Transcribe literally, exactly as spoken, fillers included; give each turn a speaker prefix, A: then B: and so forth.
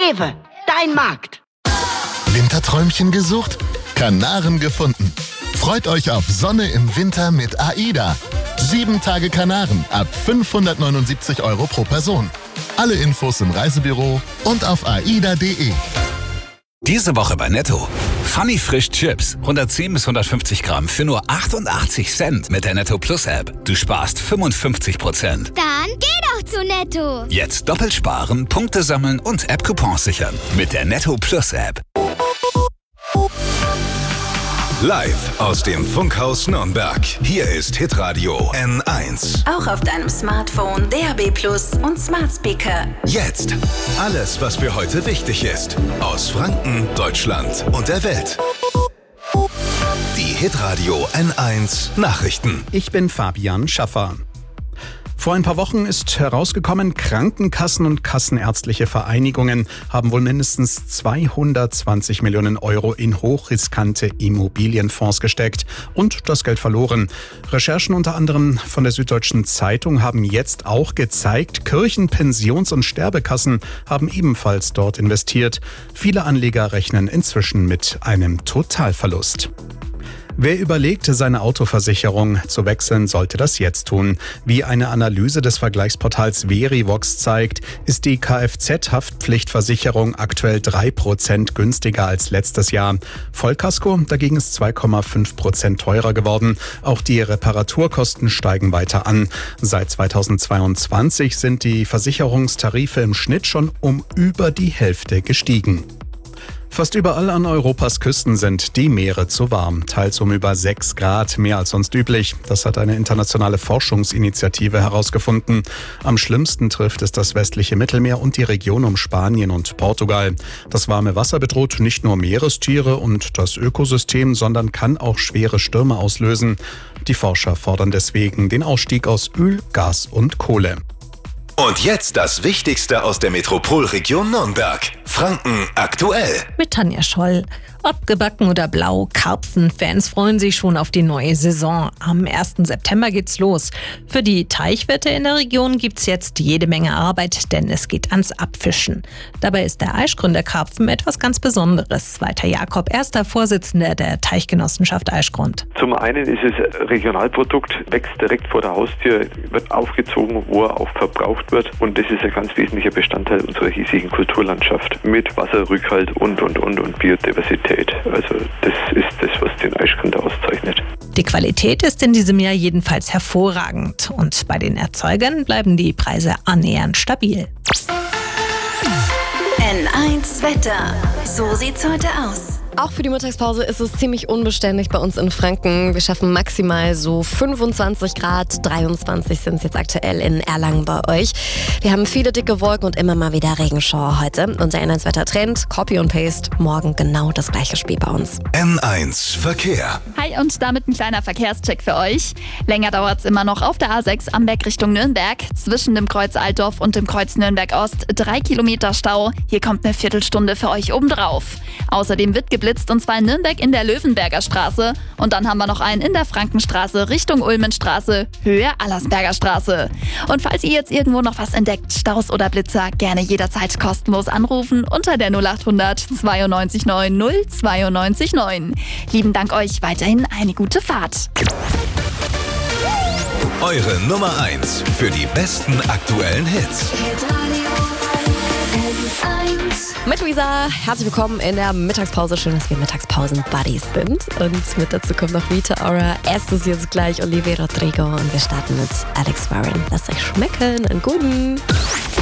A: Rewe, dein Markt.
B: Winterträumchen gesucht? Kanaren gefunden. Freut euch auf Sonne im Winter mit AIDA. Sieben Tage Kanaren ab fünfhundertneunundsiebzig Euro pro Person. Alle Infos im Reisebüro und auf aida punkt de.
C: Diese Woche bei Netto. Funny Frisch Chips. hundertzehn bis hundertfünfzig Gramm für nur achtundachtzig Cent mit der Netto Plus App. Du sparst fünfundfünfzig Prozent.
D: Dann geh doch zu Netto.
C: Jetzt doppelt sparen, Punkte sammeln und App-Coupons sichern. Mit der Netto Plus App.
E: Live aus dem Funkhaus Nürnberg. Hier ist Hitradio N eins.
F: Auch auf deinem Smartphone, D A B Plus und Smart Speaker.
E: Jetzt alles, was für heute wichtig ist. Aus Franken, Deutschland und der Welt. Die Hitradio N eins Nachrichten.
G: Ich bin Fabian Schaffer. Vor ein paar Wochen ist herausgekommen, Krankenkassen und kassenärztliche Vereinigungen haben wohl mindestens zweihundertzwanzig Millionen Euro in hochriskante Immobilienfonds gesteckt und das Geld verloren. Recherchen unter anderem von der Süddeutschen Zeitung haben jetzt auch gezeigt, Kirchen-, Pensions- und Sterbekassen haben ebenfalls dort investiert. Viele Anleger rechnen inzwischen mit einem Totalverlust. Wer überlegt, seine Autoversicherung zu wechseln, sollte das jetzt tun. Wie eine Analyse des Vergleichsportals Verivox zeigt, ist die Kfz-Haftpflichtversicherung aktuell drei Prozent günstiger als letztes Jahr. Vollkasko dagegen ist zwei Komma fünf Prozent teurer geworden. Auch die Reparaturkosten steigen weiter an. Seit zweitausendzweiundzwanzig sind die Versicherungstarife im Schnitt schon um über die Hälfte gestiegen. Fast überall an Europas Küsten sind die Meere zu warm, teils um über sechs Grad, mehr als sonst üblich. Das hat eine internationale Forschungsinitiative herausgefunden. Am schlimmsten trifft es das westliche Mittelmeer und die Region um Spanien und Portugal. Das warme Wasser bedroht nicht nur Meerestiere und das Ökosystem, sondern kann auch schwere Stürme auslösen. Die Forscher fordern deswegen den Ausstieg aus Öl, Gas und Kohle.
E: Und jetzt das Wichtigste aus der Metropolregion Nürnberg. Franken aktuell.
H: Mit Tanja Scholl. Ob gebacken oder blau, Karpfenfans freuen sich schon auf die neue Saison. Am ersten September geht's los. Für die Teichwirte in der Region gibt's jetzt jede Menge Arbeit, denn es geht ans Abfischen. Dabei ist der Aischgründer Karpfen etwas ganz Besonderes. Walter Jakob, erster Vorsitzender der Teichgenossenschaft Aischgrund.
I: Zum einen ist es ein Regionalprodukt, wächst direkt vor der Haustür, wird aufgezogen, wo er auch verbraucht wird. Und das ist ein ganz wesentlicher Bestandteil unserer hiesigen Kulturlandschaft mit Wasserrückhalt und, und, und, und Biodiversität. Also das ist das, was den Aischgründer auszeichnet.
H: Die Qualität ist in diesem Jahr jedenfalls hervorragend. Und bei den Erzeugern bleiben die Preise annähernd stabil.
F: N eins Wetter. So sieht's heute aus.
J: Auch für die Mittagspause ist es ziemlich unbeständig bei uns in Franken. Wir schaffen maximal so fünfundzwanzig Grad, dreiundzwanzig sind es jetzt aktuell in Erlangen bei euch. Wir haben viele dicke Wolken und immer mal wieder Regenschauer heute. Unser N eins Wetter-Trend, Copy und Paste, morgen genau das gleiche Spiel bei uns.
E: N eins Verkehr.
K: Hi und damit ein kleiner Verkehrscheck für euch. Länger dauert es immer noch auf der A sechs Amberg Richtung Nürnberg. Zwischen dem Kreuz Altdorf und dem Kreuz Nürnberg Ost drei Kilometer Stau. Hier kommt eine Viertelstunde für euch obendrauf. Außerdem wird geblitzt und zwar in Nürnberg in der Löwenberger Straße. Und dann haben wir noch einen in der Frankenstraße Richtung Ulmenstraße, Höhe Allersberger Straße. Und falls ihr jetzt irgendwo noch was entdeckt, Staus oder Blitzer, gerne jederzeit kostenlos anrufen unter der null achthundert zweiundneunzig neun null zweiundneunzig neun. Lieben Dank euch, weiterhin eine gute Fahrt.
E: Eure Nummer eins für die besten aktuellen Hits.
J: Mit Luisa, herzlich willkommen in der Mittagspause. Schön, dass wir Mittagspausen-Buddies sind. Und mit dazu kommt noch Rita Ora. Erstes jetzt gleich Olivia Rodrigo. Und wir starten mit Alex Warren. Lasst euch schmecken. Einen guten.